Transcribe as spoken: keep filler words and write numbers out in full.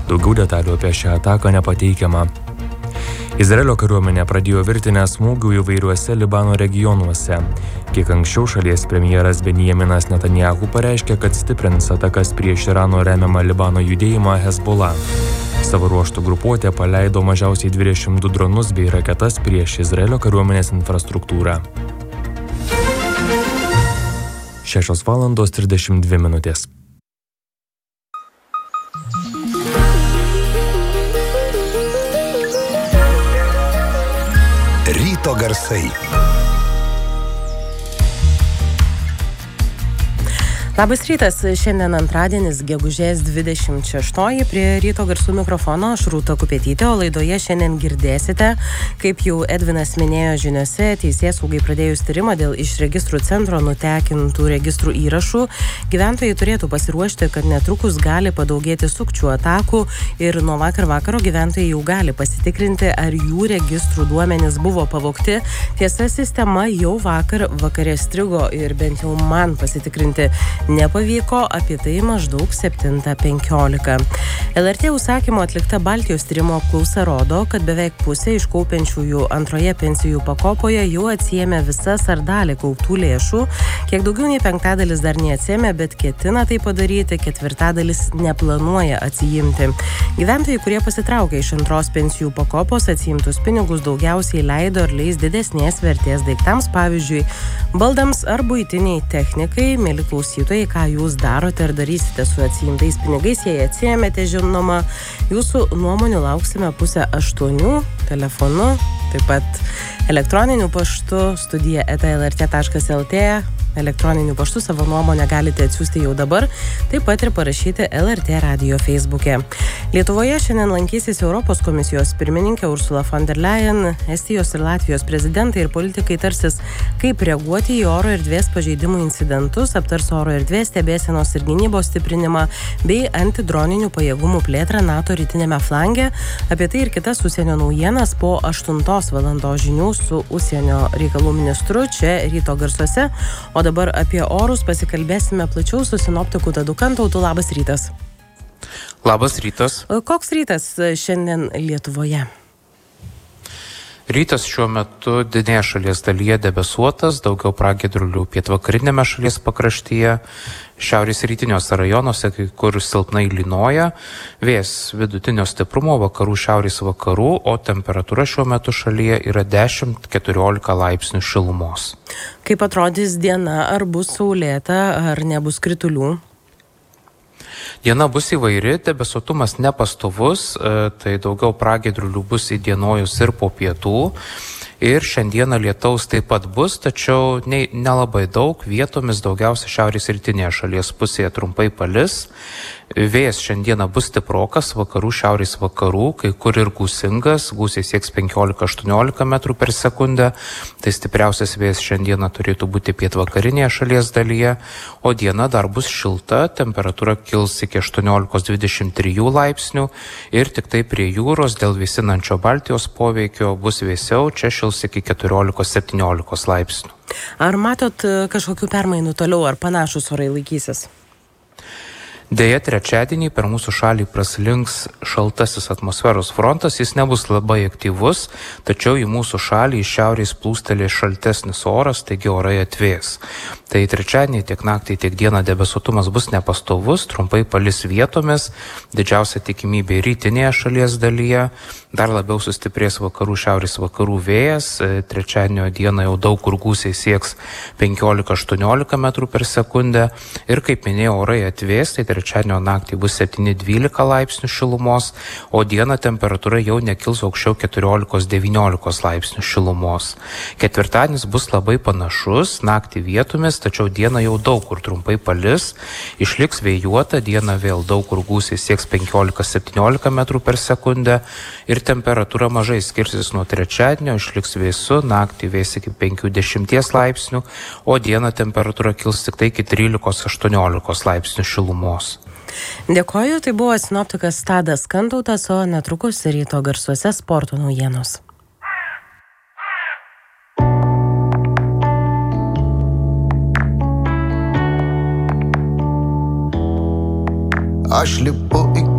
Daugiau detalių apie šią ataką nepateikiama. Izraelio kariuomenė pradėjo virtinę smūgių įvairiuose Libano regionuose. Kiek anksčiau šalies premjeras Benjaminas Netanyahu pareiškė, kad stiprins atakas prieš Irano remiamą Libano judėjimą Hezbollah. Savo ruožtų grupuotė paleido mažiausiai dvidešimt du dronus bei raketas prieš Izraelio kariuomenės infrastruktūrą. šešios valandos trisdešimt dvi minutės. Ryto garsai. Labas rytas, šiandien antradienis, gegužės dvidešimt šeštoji, prie ryto garsų mikrofono aš Rūta Kupetytė, o laidoje šiandien girdėsite, kaip jau Edvinas minėjo žiniose, teisėsaugai pradėjus tyrimą dėl iš registrų centro nutekintų registrų įrašų, gyventojai turėtų pasiruošti, kad netrukus gali padaugėti sukčių atakų ir nuo vakar vakaro gyventojai jau gali pasitikrinti, ar jų registrų duomenys buvo pavogti. Tiesa, sistema jau vakar vakare strigo ir bent jau man pasitikrinti nepavyko, apie tai maždaug septintą penkiolika. L R T užsakymo atlikta Baltijos tyrimo apklausa rodo, kad beveik pusė iš kaupiančiųjų antroje pensijų pakopoje jau atsiėmė visas ar dalį kauptų lėšų. Kiek daugiau nei penktadalis dar neatsiėmė, bet ketina tai padaryti, ketvirtadalis neplanuoja atsiimti. Gyventojai, kurie pasitraukė iš antros pensijų pakopos, atsiimtus pinigus daugiausiai leido ir leis didesnės vertės daiktams, pavyzdžiui, baldams ar buitiniai technikai. Mieli klausytojai, ką jūs darote ir darysite su atsiimtais pinigais, jei atsiėmėte, žinoma, jūsų nuomonių lauksime pusę aštuonių telefonu, taip pat elektroniniu paštu studija eta el er tė taškas el tė. Elektroniniu paštu savo nuomonę galite atsiųsti jau dabar, taip pat ir parašyti L R T radijo Facebook'e. Lietuvoje šiandien lankysis Europos komisijos pirmininkė Ursula von der Leyen, Estijos ir Latvijos prezidentai ir politikai tarsis, kaip reaguoti į oro erdvės pažeidimų incidentus, aptars oro erdvės stebėsenos ir gynybos stiprinimą bei antidroninių pajėgumų plėtrą NATO rytinėme flange. Apie tai ir kitas užsienio naujienas po aštuntos valandos žinių su užsienio reikalų ministru čia ryto garsuose. O dabar apie orus pasikalbėsime plačiau su sinoptiku Tadu Kantautu. Labas rytas. Labas rytas. Koks rytas šiandien Lietuvoje? Rytas šiuo metu didinėje šalies dalyje debesuotas, daugiau pragiedrulių pietvakarinėme šalies pakraštyje, šiaurės rytiniuose rajonuose, kai kur silpnai lynoja, vėjas vidutinio stiprumo vakarų šiaurės vakarų, o temperatūra šiuo metu šalyje yra dešimt keturiolika laipsnių šilumos. Kaip atrodys diena, ar bus saulėta, ar nebus kritulių? Diena bus įvairi, debesuotumas nepastovus, tai daugiau pragiedrulių bus įdienojus ir po pietų. Ir šiandieną lietaus taip pat bus, tačiau ne, nelabai daug, vietomis daugiausia šiaurės rytinėje šalies pusėje trumpai palis. Vėjas šiandieną bus stiprokas, vakarų šiaurės vakarų, kai kur ir gūsingas, gūsiai sieks penkiolika aštuoniolika metrų per sekundę. Tai stipriausias vėjas šiandieną turėtų būti pietvakarinėje šalies dalyje, o diena dar bus šilta, temperatūra kils iki aštuoniolikos dvidešimt trijų laipsnių ir tik tai prie jūros dėl vėsinančio Baltijos poveikio bus vėsiau, čia šils iki keturiolikos septyniolikos laipsnių. Ar matot kažkokių permainų toliau, ar panašus orai laikysis? Deja, trečiadienį per mūsų šalį praslinks šaltasis atmosferos frontas, jis nebus labai aktyvus, tačiau į mūsų šalį iš šiaurės plūstelės šaltesnis oras, taigi orai atvės. Tai trečiadienį tiek naktį, tiek dieną debesuotumas bus nepastovus, trumpai palis vietomis, didžiausia tikimybė rytinėje šalies dalyje, dar labiau sustiprės vakarų šiaurės vakarų vėjas, trečiadienio dieną jau daug kur gūsiai sieks penkiolika aštuoniolika metrų per sekundę ir kaip minėjau, orai atvės, tai trečiadienio naktį bus septyni dvylika laipsnių šilumos, o dieną temperatūra jau nekils aukščiau keturiolikos devyniolikos laipsnių šilumos. Ketvirtadienis bus labai panašus, naktį vietomis, tačiau dieną jau daug kur trumpai palis, išliks vėjuota, dieną vėl daug kur gūsiai sieks penkiolika septyniolika metrų per sekundę ir temperatūra mažai skirsis nuo trečiadienio, išliks vėsu, naktį vės iki penkių dešimties laipsnių, o dieną temperatūra kils tik tai iki trylikos aštuoniolikos laipsnių šilumos. Dėkoju, tai buvo sinoptikas Tadas Kantautas, o netrukus ryto garsuose sporto naujienos. Aš lipu į